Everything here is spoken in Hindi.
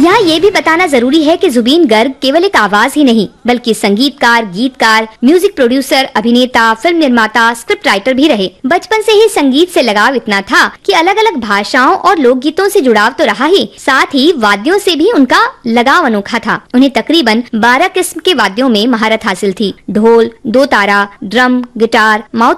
यहाँ ये भी बताना जरूरी है कि जुबीन गर्ग केवल एक आवाज ही नहीं बल्कि संगीतकार, गीतकार, म्यूजिक प्रोड्यूसर, अभिनेता, फिल्म निर्माता, स्क्रिप्ट राइटर भी रहे। बचपन से ही संगीत से लगाव इतना था कि अलग अलग भाषाओं और लोकगीतों से जुड़ाव तो रहा ही, साथ ही वाद्यों से भी उनका लगाव अनोखा था। उन्हें तकरीबन 12 किस्म के वाद्यों में महारत हासिल थी। ढोल, दो तारा, ड्रम, गिटार, माउथ